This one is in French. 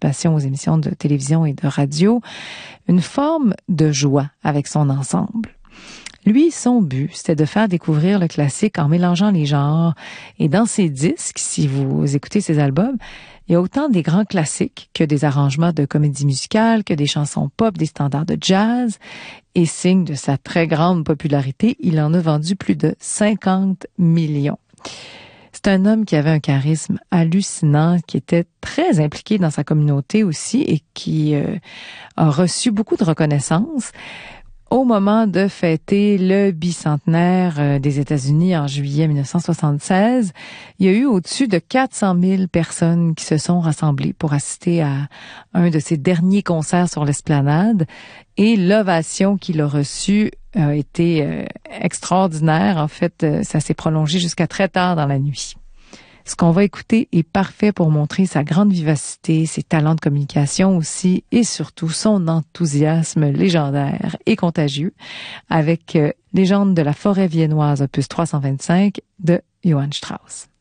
participation aux émissions de télévision et de radio, une forme de joie avec son ensemble. Lui, son but, c'était de faire découvrir le classique en mélangeant les genres. Et dans ses disques, si vous écoutez ses albums, il y a autant des grands classiques que des arrangements de comédie musicale, que des chansons pop, des standards de jazz. Et signe de sa très grande popularité, il en a vendu plus de 50 millions. C'est un homme qui avait un charisme hallucinant, qui était très impliqué dans sa communauté aussi et qui a reçu beaucoup de reconnaissance. Au moment de fêter le bicentenaire des États-Unis en juillet 1976, il y a eu au-dessus de 400 000 personnes qui se sont rassemblées pour assister à un de ses derniers concerts sur l'esplanade. Et l'ovation qu'il a reçue a été extraordinaire. En fait, ça s'est prolongé jusqu'à très tard dans la nuit. Ce qu'on va écouter est parfait pour montrer sa grande vivacité, ses talents de communication aussi et surtout son enthousiasme légendaire et contagieux avec Légende de la forêt viennoise opus 325 de Johann Strauss.